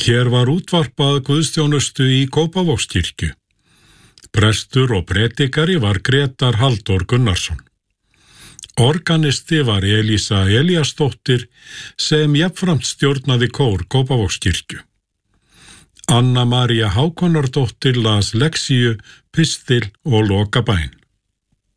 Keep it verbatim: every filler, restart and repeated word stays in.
Hér var útvarpað guðsþjónustu í Kópavogskirkju. Prestur og predikari var Grétar Halldór Gunnarsson. Organisti var Elísa Elíasdóttir sem jafnframt stjórnaði kór Kópavogskirkju. Anna María Hákonardóttir las lexíu, pistil og lokabæn.